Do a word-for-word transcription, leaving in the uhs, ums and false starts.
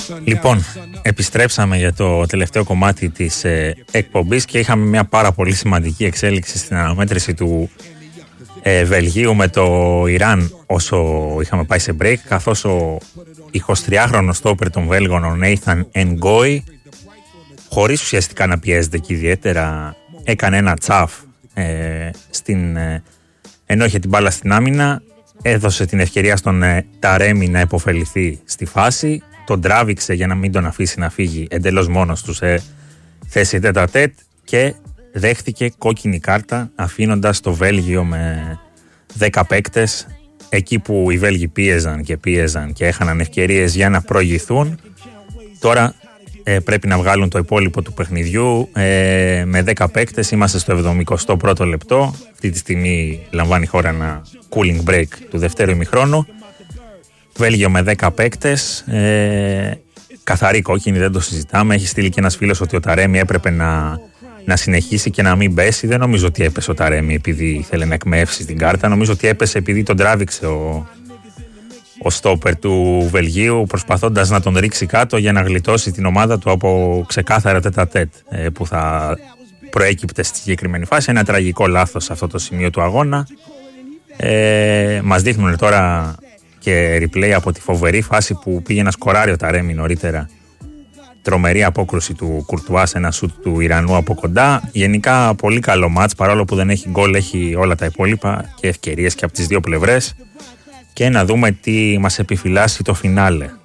Λοιπόν, επιστρέψαμε για το τελευταίο κομμάτι της ε, εκπομπής και είχαμε μια πάρα πολύ σημαντική εξέλιξη στην αναμέτρηση του ε, Βελγίου με το Ιράν όσο είχαμε πάει σε break, καθώς ο εικοσιτριάχρονος στόπερ των Βέλγων, ο Νέιθαν Ενγκόι, χωρίς ουσιαστικά να πιέζεται και ιδιαίτερα, έκανε ένα τσαφ ε, στην, ε, ενώ είχε την μπάλα στην άμυνα, έδωσε την ευκαιρία στον ε, Ταρέμι να υποφεληθεί στη φάση, τον τράβηξε για να μην τον αφήσει να φύγει εντελώς μόνος του σε θέση τέτα-τέτ και δέχτηκε κόκκινη κάρτα, αφήνοντας το Βέλγιο με δέκα παίκτες εκεί που οι Βέλγοι πίεζαν και πίεζαν και έχαναν ευκαιρίες για να προηγηθούν. Τώρα ε, πρέπει να βγάλουν το υπόλοιπο του παιχνιδιού ε, με δέκα παίκτες. Είμαστε στο εβδομηκοστό πρώτο λεπτό. Αυτή τη στιγμή λαμβάνει η χώρα ένα cooling break του δευτέρου ημιχρόνου. Βέλγιο με δέκα παίκτες, ε, καθαρή κόκκινη, δεν το συζητάμε. Έχει στείλει και ένας φίλος ότι ο Ταρέμι έπρεπε να, να συνεχίσει και να μην πέσει. Δεν νομίζω ότι έπεσε ο Ταρέμι επειδή ήθελε να εκμεύσει την κάρτα. Νομίζω ότι έπεσε επειδή τον τράβηξε ο, ο στόπερ του Βελγίου, προσπαθώντας να τον ρίξει κάτω για να γλιτώσει την ομάδα του από ξεκάθαρα τέτα-τέτ ε, που θα προέκυπτε στη συγκεκριμένη φάση. Ένα τραγικό λάθος σε αυτό το σημείο του αγώνα. Ε, μας δείχνουν τώρα και replay από τη φοβερή φάση που πήγε να σκοράρει ο Ταρέμι νωρίτερα. Τρομερή απόκρουση του Κουρτουά σε ένα σουτ του Ιρανού από κοντά. Γενικά πολύ καλό μάτς, παρόλο που δεν έχει γκολ, έχει όλα τα υπόλοιπα και ευκαιρίες και από τις δύο πλευρές. Και να δούμε τι μας επιφυλάσσει το φινάλε.